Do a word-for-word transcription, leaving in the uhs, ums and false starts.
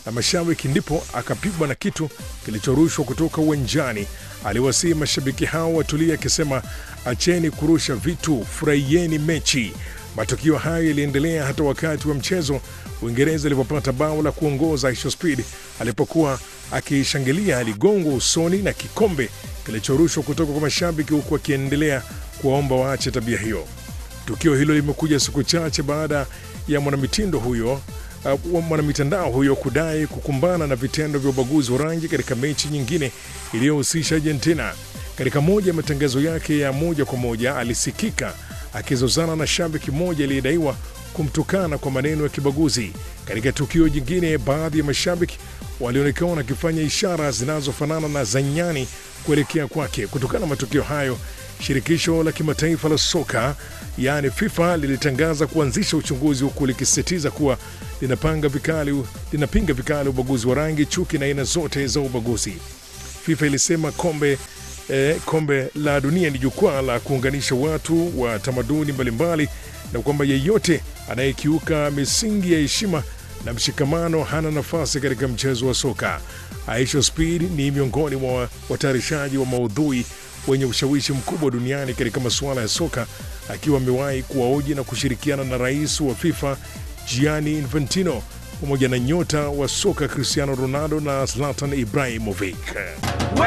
na mashabiki, ndipo akapigwa na kitu kilichorushwa kutoka uwanjani. Aliwasihi mashabiki hao watulie, akisema acheni kurusha vitu, furahieni mechi. Matukio hayo yaliendelea hata wakati wa mchezo Uingereza ilipopata bao la kuongoza. Aisha Speed alipokuwa akishangilia aligongwa usoni na kikombe kilichorushwa kutoka kwa mashabiki, huku akiendelea kuwaomba waache tabia hiyo. Tukio hilo limekuja siku chache baada ya mwanamitindo huyo uh, mwanamitandao huyo kudai kukumbana na vitendo vya ubaguzi wa rangi katika mechi nyingine iliyohusisha Argentina. Katika moja ya matangazo yake ya moja kwa moja alisikika akizozana na shabiki mmoja aliyedaiwa kumtukana kwa maneno ya kibaguzi. Katika tukio jingine, baadhi ya mashabiki walionekana wakifanya ishara zinazofanana na za nyani kuelekea kwake. Kutokana na matukio hayo, shirikisho la kimataifa la soka yaani FIFA lilitangaza kuanzisha uchunguzi, huku likisisitiza kuwa linapanga vikali linapinga vikali ubaguzi wa rangi, chuki na aina zote za ubaguzi. FIFA ilisema kombe eh, kombe la dunia ni jukwaa la kuunganisha watu wa tamaduni mbalimbali, na kwamba yeyote anayekiuka misingi ya heshima na mshikamano hana nafasi katika mchezo wa soka. Aisha Speed ni miongoni mwa watayarishaji wa maudhui wenye ushawishi mkubwa duniani katika masuala ya soka, akiwa amewahi kuwaoji na kushirikiana na rais wa FIFA Gianni Infantino pamoja na nyota wa soka Cristiano Ronaldo na Zlatan Ibrahimovic.